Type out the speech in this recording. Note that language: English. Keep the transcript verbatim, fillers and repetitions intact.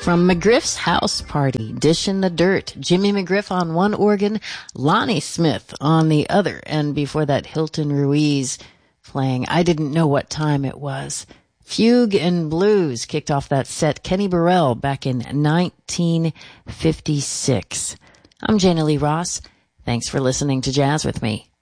From McGriff's House Party, Dish in the Dirt, Jimmy McGriff on one organ, Lonnie Smith on the other, and before that Hilton Ruiz playing I Didn't Know What Time It Was. Fugue and Blues kicked off that set, Kenny Burrell, back in nineteen fifty-six. I'm Jana Lee Ross. Thanks for listening to Jazz with Me.